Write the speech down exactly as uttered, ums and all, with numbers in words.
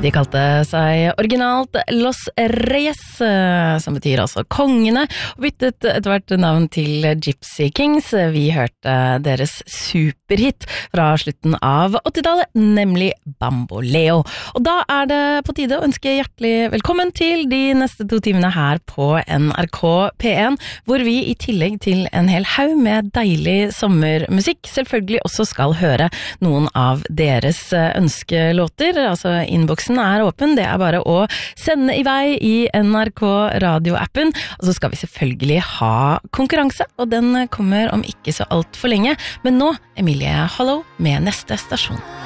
De kalte seg originalt Los Reyes, som betyr altså kongene, og byttet etter hvert navn til Gypsy Kings. Vi hørte deres superhit fra slutten av åttitallet, nemlig Bamboleo. Og da er det på tide å ønske hjertelig velkommen til de neste to timene her på N R K P en, hvor vi i tillegg til en hel haug med deilig sommermusikk selvfølgelig også skal høre noen av deres ønskelåter. Altså innboksen er åpen, det er bare å sende i vei i N R K radioappen, og så skal vi selvfølgelig ha konkurranse, og den kommer om ikke så alt for lenge. Men nå, Emilie Hollow med neste stasjon.